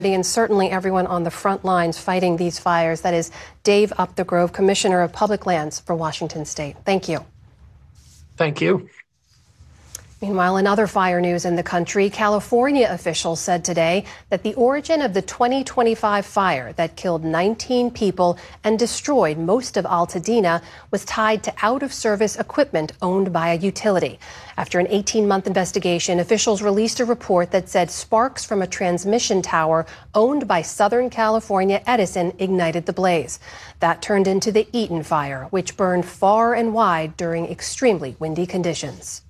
And certainly everyone on the front lines fighting these fires. That is Dave Upthegrove, Commissioner of Public Lands for Washington State. Thank you. Thank you. Meanwhile, in other fire news in the country, California officials said today that the origin of the 2025 fire that killed 19 people and destroyed most of Altadena was tied to out-of-service equipment owned by a utility. After an 18-month investigation, officials released a report that said sparks from a transmission tower owned by Southern California Edison ignited the blaze. That turned into the Eaton fire, which burned far and wide during extremely windy conditions.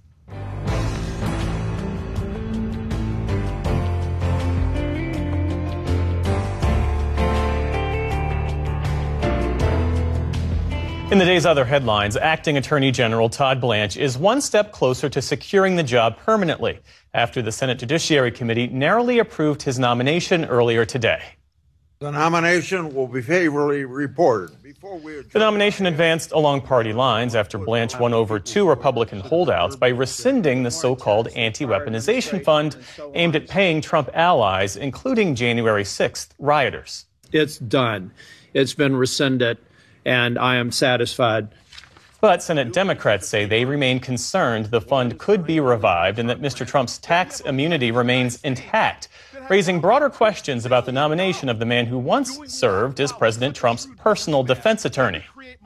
In the day's other headlines, Acting Attorney General Todd Blanche is one step closer to securing the job permanently after the Senate Judiciary Committee narrowly approved his nomination earlier today. The nomination will be favorably reported. The nomination advanced along party lines after Blanche won over 2 Republican holdouts by rescinding the so-called anti-weaponization fund aimed at paying Trump allies, including January 6th rioters. It's done. It's been rescinded, and I am satisfied. But Senate Democrats say they remain concerned the fund could be revived and that Mr. Trump's tax immunity remains intact, raising broader questions about the nomination of the man who once served as President Trump's personal defense attorney.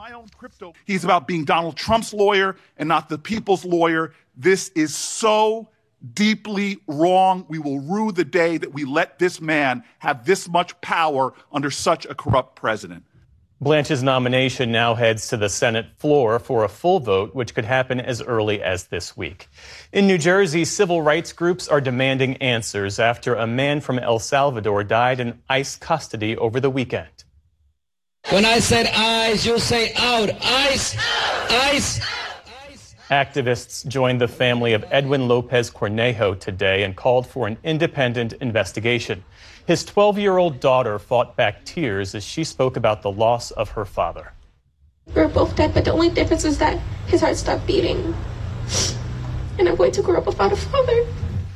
He's about being Donald Trump's lawyer and not the people's lawyer. This is so deeply wrong. We will rue the day that we let this man have this much power under such a corrupt president. Blanche's nomination now heads to the Senate floor for a full vote, which could happen as early as this week. In New Jersey, civil rights groups are demanding answers after a man from El Salvador died in ICE custody over the weekend. When I said ICE, you say out. ICE, ICE. Activists joined the family of Edwin Lopez Cornejo today and called for an independent investigation. His 12-year-old daughter fought back tears as she spoke about the loss of her father. We were both dead, but the only difference is that his heart stopped beating. And I'm going to grow up without a father.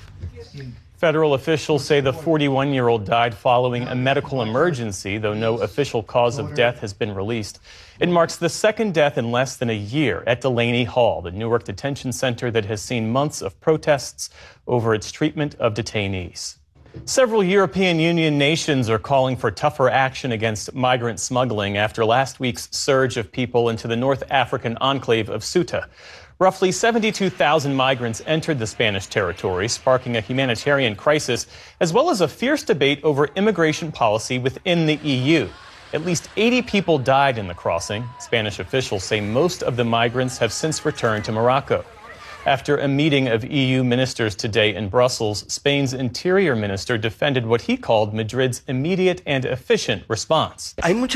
Federal officials say the 41-year-old died following a medical emergency, though no official cause of death has been released. It marks the second death in less than a year at Delaney Hall, the Newark detention center that has seen months of protests over its treatment of detainees. Several European Union nations are calling for tougher action against migrant smuggling after last week's surge of people into the North African enclave of Ceuta. Roughly 72,000 migrants entered the Spanish territory, sparking a humanitarian crisis, as well as a fierce debate over immigration policy within the EU. At least 80 people died in the crossing. Spanish officials say most of the migrants have since returned to Morocco. After a meeting of EU ministers today in Brussels, Spain's interior minister defended what he called Madrid's immediate and efficient response. There are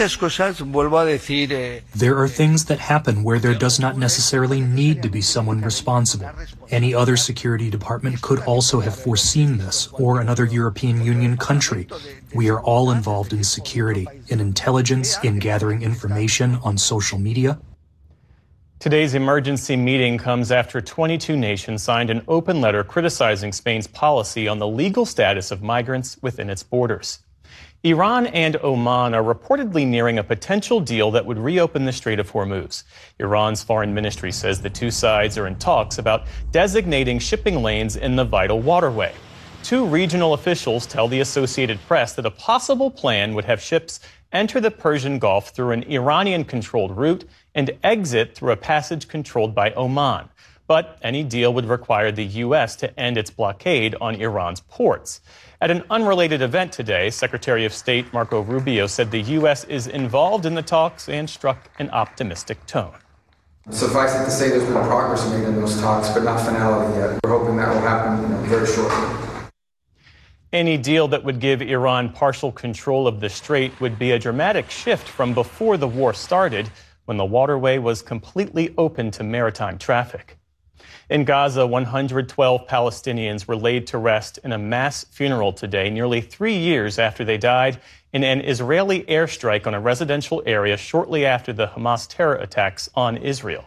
things that happen where there does not necessarily need to be someone responsible. Any other security department could also have foreseen this, or another European Union country. We are all involved in security, in intelligence, in gathering information on social media. Today's emergency meeting comes after 22 nations signed an open letter criticizing Spain's policy on the legal status of migrants within its borders. Iran and Oman are reportedly nearing a potential deal that would reopen the Strait of Hormuz. Iran's foreign ministry says the two sides are in talks about designating shipping lanes in the vital waterway. 2 regional officials tell the Associated Press that a possible plan would have ships enter the Persian Gulf through an Iranian-controlled route and exit through a passage controlled by Oman. But any deal would require the U.S. to end its blockade on Iran's ports. At an unrelated event today, Secretary of State Marco Rubio said the U.S. is involved in the talks and struck an optimistic tone. Suffice it to say there's been progress made in those talks, but not finality yet. We're hoping that will happen very shortly. Any deal that would give Iran partial control of the strait would be a dramatic shift from before the war started, when the waterway was completely open to maritime traffic. In Gaza, 112 Palestinians were laid to rest in a mass funeral today, nearly 3 years after they died in an Israeli airstrike on a residential area shortly after the Hamas terror attacks on Israel.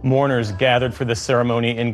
Mourners gathered for the ceremony in